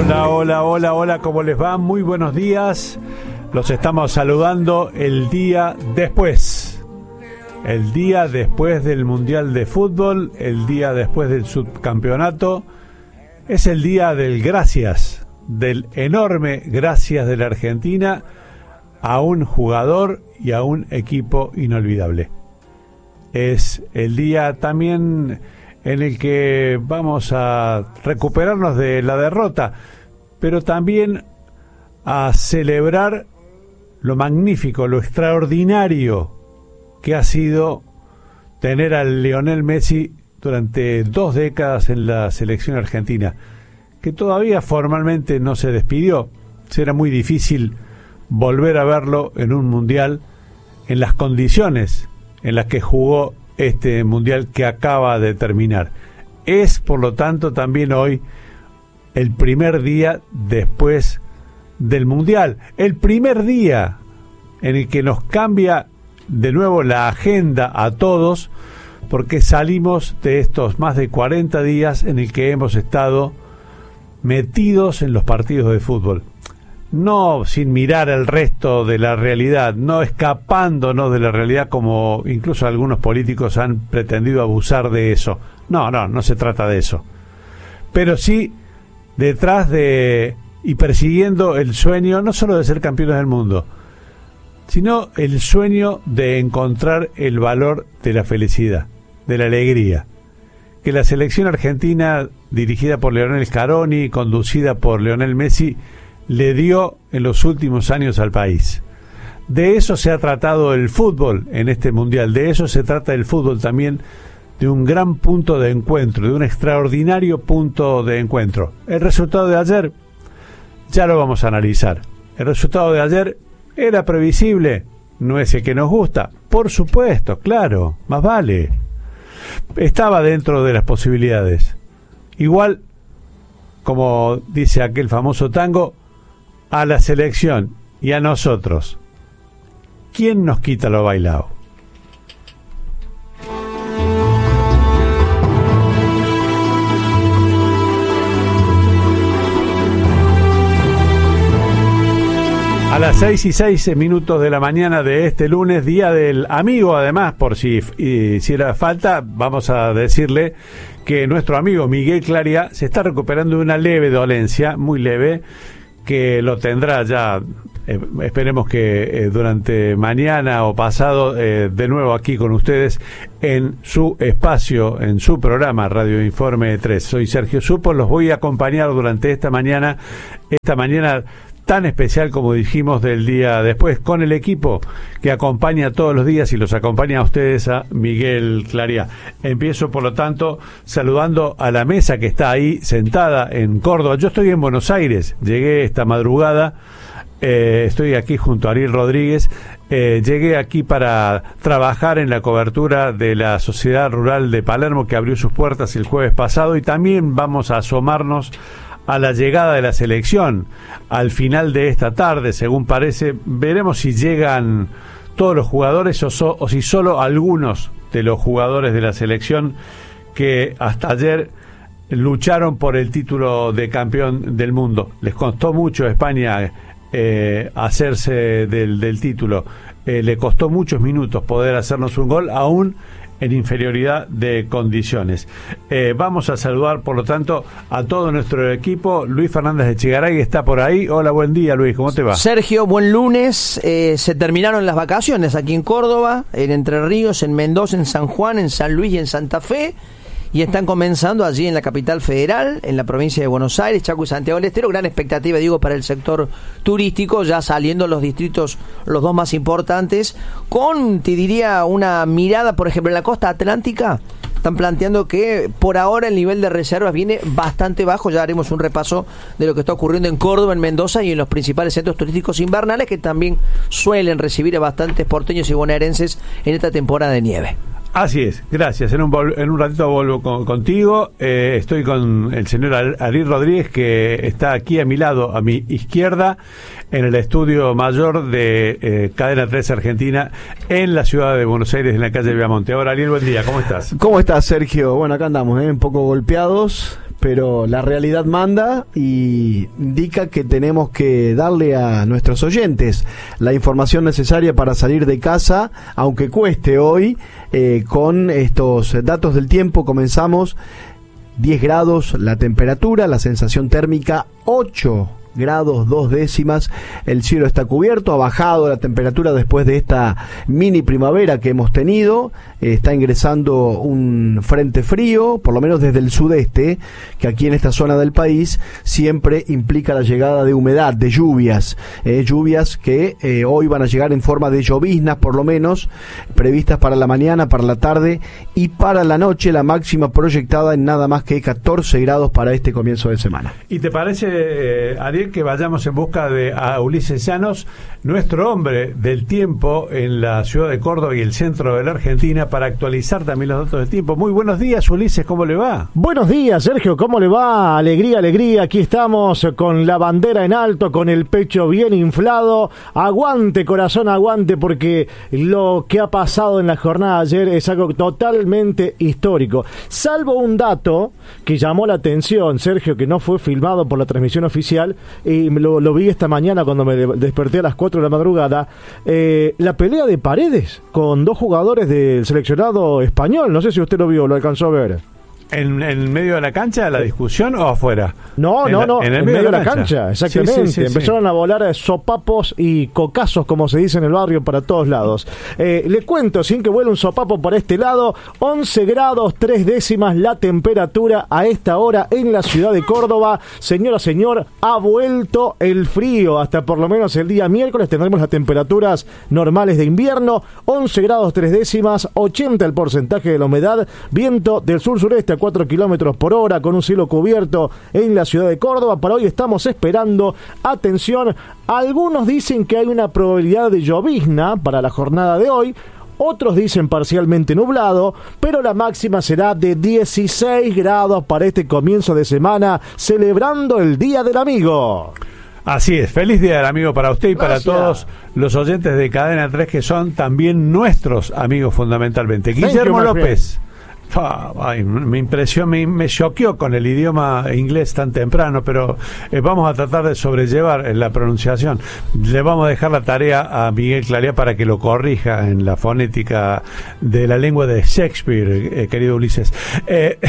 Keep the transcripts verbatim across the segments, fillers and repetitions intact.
Hola, hola, hola, hola, ¿cómo les va? Muy buenos días. Los estamos saludando el día después. El día después del Mundial de Fútbol, el día después del subcampeonato. Es el día del gracias, del enorme gracias de la Argentina a un jugador y a un equipo inolvidable. Es el día también en el que vamos a recuperarnos de la derrota, pero también a celebrar lo magnífico, lo extraordinario que ha sido tener a Lionel Messi durante dos décadas en la selección argentina, que todavía formalmente no se despidió. Será muy difícil volver a verlo en un mundial en las condiciones en las que jugó este mundial que acaba de terminar. Es, por lo tanto, también hoy el primer día después del mundial, el primer día en el que nos cambia de nuevo la agenda a todos, porque salimos de estos más de cuarenta días en el que hemos estado metidos en los partidos de fútbol, no sin mirar el resto de la realidad, no escapándonos de la realidad como incluso algunos políticos han pretendido abusar de eso. No, no, no se trata de eso. Pero sí detrás de y persiguiendo el sueño no solo de ser campeones del mundo, sino el sueño de encontrar el valor de la felicidad, de la alegría, que la selección argentina, dirigida por Lionel Scaloni, conducida por Lionel Messi, le dio en los últimos años al país. De eso se ha tratado el fútbol en este mundial, de eso se trata el fútbol también, de un gran punto de encuentro, de un extraordinario punto de encuentro. El resultado de ayer ya lo vamos a analizar. El resultado de ayer era previsible, no es el que nos gusta, por supuesto, claro, más vale. Estaba dentro de las posibilidades. Igual, como dice aquel famoso tango, a la selección y a nosotros, ¿quién nos quita lo bailado? A las seis y seis minutos de la mañana de este lunes, día del amigo, además, por si hiciera falta, vamos a decirle que nuestro amigo Miguel Claria se está recuperando de una leve dolencia, muy leve, que lo tendrá ya, eh, esperemos que eh, durante mañana o pasado, eh, de nuevo aquí con ustedes en su espacio, en su programa Radio Informe tres. Soy Sergio Supo, los voy a acompañar durante esta mañana, esta mañana tan especial, como dijimos, del día después, con el equipo que acompaña todos los días y los acompaña a ustedes, a Miguel Claria. Empiezo, por lo tanto, saludando a la mesa que está ahí sentada en Córdoba. Yo estoy en Buenos Aires, llegué esta madrugada, eh, estoy aquí junto a Ariel Rodríguez, eh, llegué aquí para trabajar en la cobertura de la Sociedad Rural de Palermo, que abrió sus puertas el jueves pasado, y también vamos a asomarnos a la llegada de la selección al final de esta tarde, según parece. Veremos si llegan todos los jugadores o, so, o si solo algunos de los jugadores de la selección que hasta ayer lucharon por el título de campeón del mundo. Les costó mucho a España eh, hacerse del, del título, eh, le costó muchos minutos poder hacernos un gol, aún en inferioridad de condiciones. Eh, vamos a saludar, por lo tanto, a todo nuestro equipo. Luis Fernández de Echegaray está por ahí. Hola, buen día, Luis, ¿cómo te va? Sergio, buen lunes. Eh, se terminaron las vacaciones aquí en Córdoba, en Entre Ríos, en Mendoza, en San Juan, en San Luis y en Santa Fe. Y están comenzando allí en la capital federal, en la provincia de Buenos Aires, Chaco y Santiago del Estero. Gran expectativa, digo, para el sector turístico, ya saliendo los distritos, los dos más importantes, con, te diría, una mirada, por ejemplo, en la costa atlántica. Están planteando que por ahora el nivel de reservas viene bastante bajo. Ya haremos un repaso de lo que está ocurriendo en Córdoba, en Mendoza y en los principales centros turísticos invernales, que también suelen recibir a bastantes porteños y bonaerenses en esta temporada de nieve. Así es, gracias. En un, en un ratito vuelvo con, contigo. Eh, estoy con el señor Ariel Rodríguez, que está aquí a mi lado, a mi izquierda, en el estudio mayor de eh, Cadena tres Argentina, en la ciudad de Buenos Aires, en la calle Viamonte. Ahora, Ariel, buen día, ¿cómo estás? ¿Cómo estás, Sergio? Bueno, acá andamos, ¿eh? un poco golpeados, pero la realidad manda y indica que tenemos que darle a nuestros oyentes la información necesaria para salir de casa, aunque cueste hoy. Eh, con estos datos del tiempo comenzamos. Diez grados la temperatura, la sensación térmica ocho grados dos décimas, el cielo está cubierto, ha bajado la temperatura después de esta mini primavera que hemos tenido, eh, está ingresando un frente frío, por lo menos desde el sudeste, que aquí en esta zona del país siempre implica la llegada de humedad, de lluvias, eh, lluvias que eh, hoy van a llegar en forma de lloviznas, por lo menos, previstas para la mañana, para la tarde y para la noche, la máxima proyectada en nada más que catorce grados para este comienzo de semana. ¿Y te parece, eh, Ariel, que vayamos en busca de a Ulises Llanos, nuestro hombre del tiempo en la ciudad de Córdoba y el centro de la Argentina, para actualizar también los datos del tiempo? Muy buenos días, Ulises, ¿cómo le va? Buenos días, Sergio, ¿cómo le va? Alegría, alegría, aquí estamos con la bandera en alto, con el pecho bien inflado. Aguante, corazón, aguante, porque lo que ha pasado en la jornada de ayer es algo totalmente histórico. Salvo un dato que llamó la atención, Sergio, que no fue filmado por la transmisión oficial, y lo, lo vi esta mañana cuando me de, desperté a las cuatro de la madrugada, eh, la pelea de Paredes con dos jugadores del seleccionado español. No sé si usted lo vio, lo alcanzó a ver. ¿En, en medio de la cancha, la discusión, o afuera? No, en no, la, no, en, el el medio, medio de la cancha, cancha exactamente. Sí, sí, sí, empezaron sí. a volar sopapos y cocazos, como se dice en el barrio, para todos lados. Eh, le cuento, sin que vuele un sopapo por este lado, once grados, tres décimas la temperatura a esta hora en la ciudad de Córdoba. Señora, señor, ha vuelto el frío. Hasta por lo menos el día miércoles tendremos las temperaturas normales de invierno. once grados, tres décimas, ochenta el porcentaje de la humedad, viento del sur-sureste a cuatro kilómetros por hora, con un cielo cubierto en la ciudad de Córdoba. Para hoy estamos esperando, atención, algunos dicen que hay una probabilidad de llovizna para la jornada de hoy, otros dicen parcialmente nublado, pero la máxima será de dieciséis grados para este comienzo de semana, celebrando el Día del Amigo. Así es, feliz Día del Amigo para usted y Gracias. Para todos los oyentes de Cadena tres, que son también nuestros amigos fundamentalmente. Thank Guillermo you, López. Ah, ay, me impresionó, me, me choqueó con el idioma inglés tan temprano, pero eh, vamos a tratar de sobrellevar en la pronunciación. Le vamos a dejar la tarea a Miguel Clarea para que lo corrija en la fonética de la lengua de Shakespeare, eh, querido Ulises. Eh,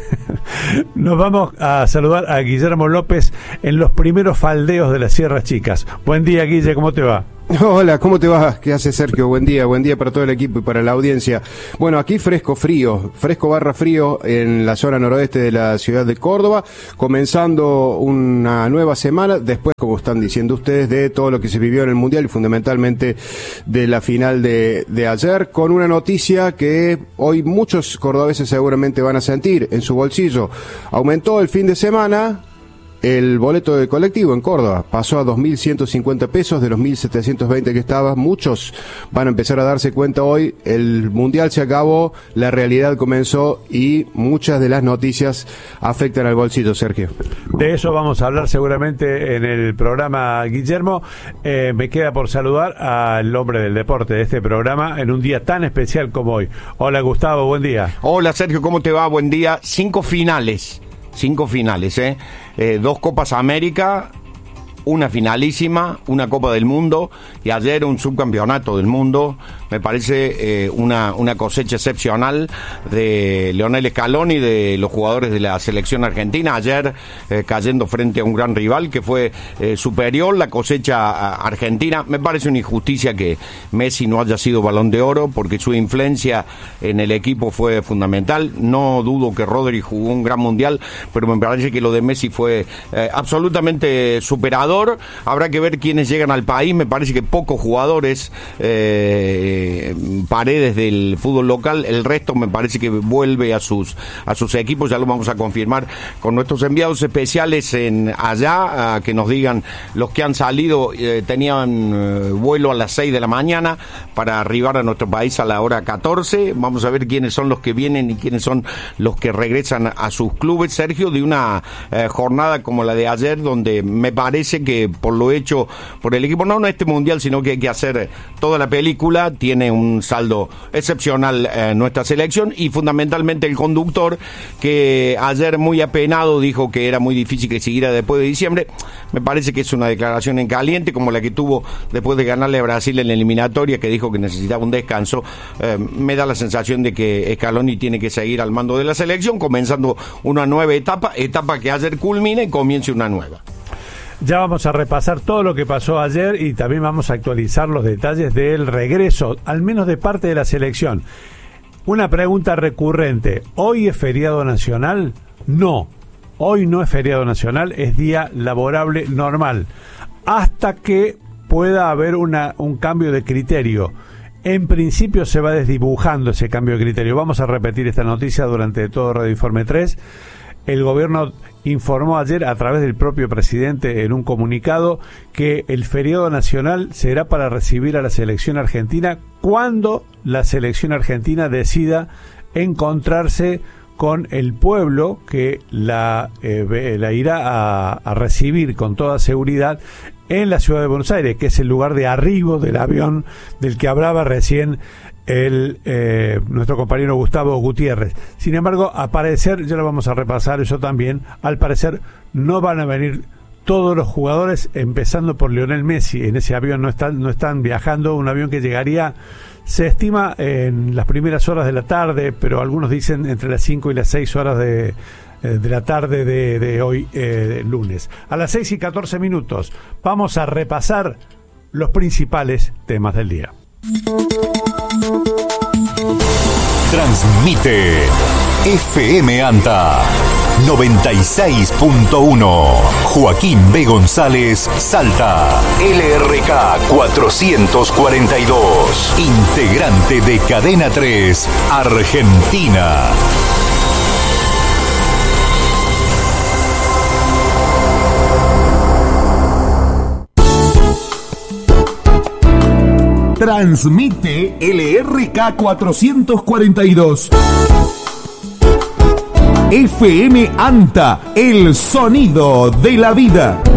nos vamos a saludar a Guillermo López en los primeros faldeos de las Sierras Chicas. Buen día, Guille, ¿cómo te va? Hola, ¿cómo te va? ¿Qué hace, Sergio? Buen día, buen día para todo el equipo y para la audiencia. Bueno, aquí fresco frío, fresco barra frío en la zona noroeste de la ciudad de Córdoba, comenzando una nueva semana, después, como están diciendo ustedes, de todo lo que se vivió en el Mundial y fundamentalmente de la final de, de ayer, con una noticia que hoy muchos cordobeses seguramente van a sentir en su bolsillo. Aumentó el fin de semana el boleto de colectivo en Córdoba, pasó a dos mil ciento cincuenta pesos de los mil setecientos veinte que estaba. Muchos van a empezar a darse cuenta hoy, el Mundial se acabó, la realidad comenzó y muchas de las noticias afectan al bolsillo, Sergio. De eso vamos a hablar seguramente en el programa, Guillermo. Eh, me queda por saludar al hombre del deporte de este programa en un día tan especial como hoy. Hola, Gustavo, buen día. Hola, Sergio, ¿cómo te va? Buen día. Cinco finales. Cinco finales, ¿eh? eh dos Copas América, una finalísima, una Copa del Mundo y ayer un subcampeonato del mundo. Me parece eh, una, una cosecha excepcional de Lionel Scaloni y de los jugadores de la selección argentina. Ayer eh, cayendo frente a un gran rival que fue eh, superior, la cosecha argentina. Me parece una injusticia que Messi no haya sido Balón de Oro, porque su influencia en el equipo fue fundamental. No dudo que Rodri jugó un gran mundial, pero me parece que lo de Messi fue eh, absolutamente superador. Habrá que ver quiénes llegan al país. Me parece que pocos jugadores, eh, Paredes del fútbol local, el resto me parece que vuelve a sus a sus equipos. Ya lo vamos a confirmar con nuestros enviados especiales en allá, a que nos digan los que han salido. Eh, tenían eh, vuelo a las seis de la mañana para arribar a nuestro país a la hora catorce. Vamos a ver quiénes son los que vienen y quiénes son los que regresan a sus clubes, Sergio, de una eh, jornada como la de ayer, donde me parece que por lo hecho por el equipo, no en este mundial, sino que hay que hacer toda la película. tiene un saldo excepcional eh, nuestra selección, y fundamentalmente el conductor, que ayer muy apenado dijo que era muy difícil que siguiera después de diciembre. Me parece que es una declaración en caliente, como la que tuvo después de ganarle a Brasil en la eliminatoria, que dijo que necesitaba un descanso. Eh, me da la sensación de que Scaloni tiene que seguir al mando de la selección, comenzando una nueva etapa, etapa que ayer culmina y comience una nueva. Ya vamos a repasar todo lo que pasó ayer y también vamos a actualizar los detalles del regreso, al menos de parte de la selección. Una pregunta recurrente: ¿hoy es feriado nacional? No, hoy no es feriado nacional, es día laborable normal, hasta que pueda haber una, un cambio de criterio. En principio se va desdibujando ese cambio de criterio. Vamos a repetir esta noticia durante todo Radio Informe tres. El gobierno informó ayer a través del propio presidente en un comunicado que el feriado nacional será para recibir a la selección argentina cuando la selección argentina decida encontrarse con el pueblo que la, eh, la irá a, a recibir con toda seguridad en la ciudad de Buenos Aires, que es el lugar de arribo del avión del que hablaba recién el eh, nuestro compañero Gustavo Gutiérrez. Sin embargo, al parecer, ya lo vamos a repasar eso también, al parecer no van a venir todos los jugadores, empezando por Lionel Messi. En ese avión no están, no están viajando, un avión que llegaría, se estima, en las primeras horas de la tarde, pero algunos dicen entre las cinco y las seis horas de, de la tarde de, de hoy, eh, lunes. A las seis y catorce minutos vamos a repasar los principales temas del día. Transmite F M Anta noventa y seis punto uno. Joaquín B. González, Salta. L R K cuatrocientos cuarenta y dos. Integrante de Cadena tres, Argentina. Transmite L R K cuatrocientos cuarenta y dos. F M Anta, el sonido de la vida.